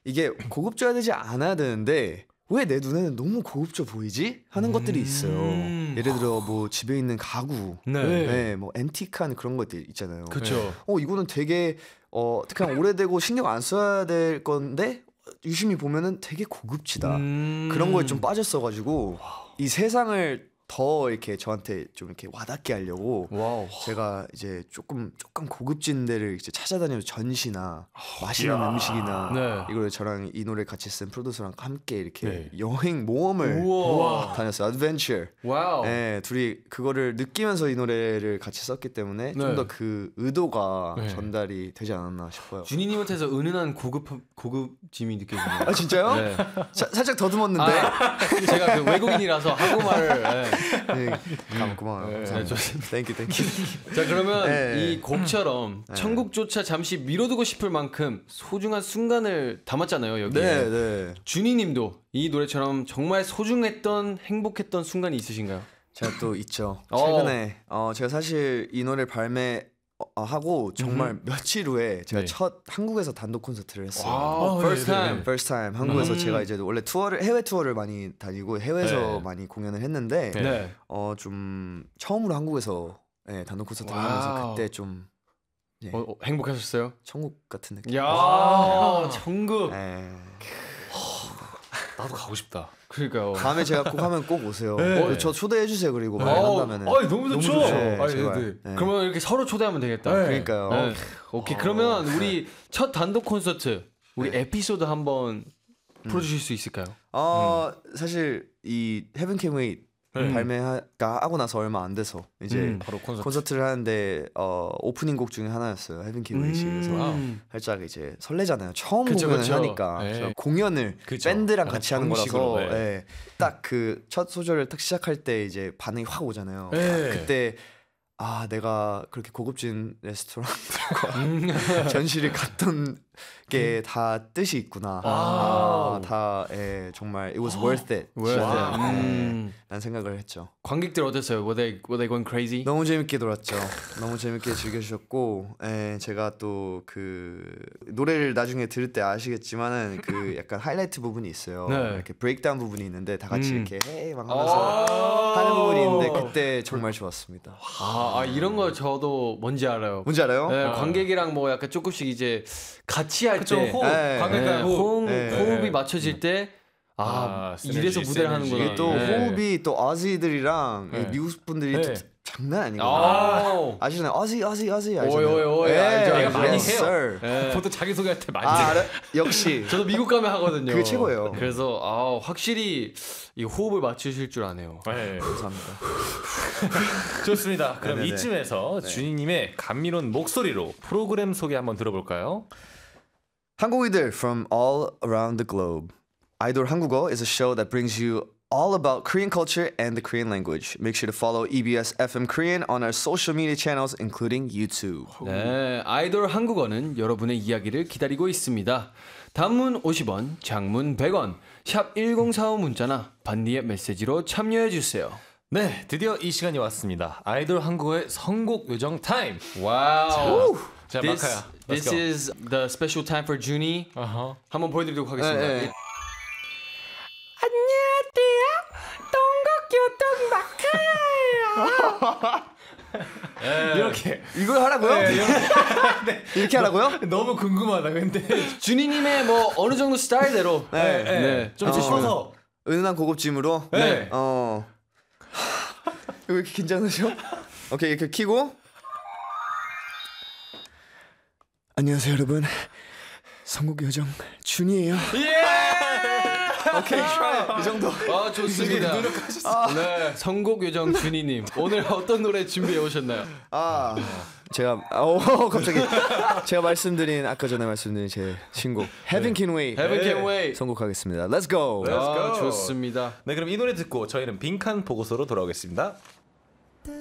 이게 고급져야 되지 않아야 되는데 왜 내 눈에는 너무 고급져 보이지? 하는 것들이 있어요. 예를 들어 뭐 집에 있는 가구, 네, 뭐 앤틱한 그런 것들 있잖아요. 그렇죠. 이거는 되게 그냥 오래되고 신경 안 써야 될 건데 유심히 보면은 되게 고급지다. 그런 거에 좀 빠졌어가지고 이 세상을 더 이렇게 저한테 좀 이렇게 와닿게 하려고 제가 이제 조금 고급진 데를 이제 찾아다니면서 전시나 맛있는 음식이나 이걸 저랑 이 노래 같이 쓴 프로듀서랑 함께 이렇게 여행 모험을 다녔어요. 어드벤처. 네, 둘이 그거를 느끼면서 이 노래를 같이 썼기 때문에 좀 더 그 의도가 전달이 되지 않았나 싶어요. 준이님한테서 은은한 고급짐이 느껴지네요. 아 진짜요? 네. 살짝 더듬었는데 제가 그 외국인이라서 한국말을 고마워요. 감사합니다. 땡큐. 자 그러면 이 곡처럼 천국조차 잠시 미뤄두고 싶을 만큼 소중한 순간을 담았잖아요 여기에. 네. 준이님도 이 노래처럼 정말 소중했던 행복했던 순간이 있으신가요? 제가 또 있죠. 최근에 제가 사실 이 노래를 발매하고 정말 며칠 후에 제가 첫 한국에서 단독 콘서트를 했어요. First time. 한국에서 제가 이제 원래 해외 투어를 많이 다니고 해외에서 많이 공연을 했는데 좀 처음으로 한국에서 단독 콘서트를 하면서 그때 좀 행복하셨어요? 천국 같은 느낌. 천국. 나도 가고 싶다. 그러니까요. 다음에 제가 꼭 하면 꼭 오세요. 저 초대해 주세요. 그리고 한다면은. 너무 좋죠. 그러면 이렇게 서로 초대하면 되겠다. 그러니까요. 오케이. 그러면 우리 첫 단독 콘서트 우리 에피소드 한번 풀어주실 수 있을까요? 사실 이 Heaven Can Wait 발매가 하고 나서 얼마 안 돼서 이제 바로 콘서트를 하는데 오프닝 곡 중에 하나였어요. Heaven Can Wait이. 그래서 살짝 이제 설레잖아요. 처음 공연을 하니까 공연을 밴드랑 같이 하는 거라서 딱 그 첫 소절을 딱 시작할 때 이제 반응이 확 오잖아요. 그때 내가 그렇게 고급진 레스토랑들과 전시를 갔던 게 다 뜻이 있구나. 정말 it was worth it. 난 생각을 했죠. 관객들 어땠어요? Were they going crazy? 너무 재밌게 놀았죠. 너무 재밌게 즐겨주셨고, 제가 또 그 노래를 나중에 들을 때 아시겠지만은 그 약간 하이라이트 부분이 있어요. 이렇게 브레이크다운 부분이 있는데 다 같이 이렇게 막 하면서 하는 부분이 있는데 그때 정말 좋았습니다. 이런 거 저도 뭔지 알아요. 뭔지 알아요? 관객이랑 뭐 약간 조금씩 이제 같이 할 때 관객과 호흡이 맞춰질 때 이래서 무대를 하는구나. 또 호흡이 또 어지들이랑 미국 분들이 또 장난 아니거든요. 아시나요? 어지 알잖아요. 내가 많이 해요. 보통 자기소개할 때 많이 해요. 역시 저도 미국 가면 하거든요. 그게 최고예요. 그래서 확실히 이 호흡을 맞추실 줄 아네요. 감사합니다. 좋습니다. 그럼 이쯤에서 준이님의 감미로운 목소리로 프로그램 소개 한번 들어볼까요? 한국이들 from all around the globe. 아이돌 한국어 is a show that brings you all about Korean culture and the Korean language. Make sure to follow EBS FM Korean on our social media channels, including YouTube. 네, 아이돌 한국어는 여러분의 이야기를 기다리고 있습니다. 단문 50원, 장문 100원, 샵 1045 문자나 반디의 메시지로 참여해주세요. 네, 드디어 이 시간이 왔습니다. 아이돌 한국어의 선곡 요정 타임. 와우. 자, 마카야. This is the special time for Junie. 한번 보여드리도록 하겠습니다. 안녕하세요. 동국 요정 마카야예요. 이렇게 이걸 하라고요? 이렇게 하라고요? 너무 궁금하다. 근데 준이님의 뭐 어느 정도 스타일대로 좀 쳐서 은은한 고급짐으로 왜 이렇게 긴장하죠? 오케이, 이렇게 키고 안녕하세요 여러분, 선곡 요정 준이에요. 오케이, 이 정도. 좋습니다. 네, 선곡 요정 준이님, 오늘 어떤 노래 준비해 오셨나요? 제가 갑자기 제가 아까 전에 말씀드린 제 신곡 Heaven Can Wait 선곡하겠습니다. Let's go. 좋습니다. 네, 그럼 이 노래 듣고 저희는 빈칸 보고서로 돌아오겠습니다.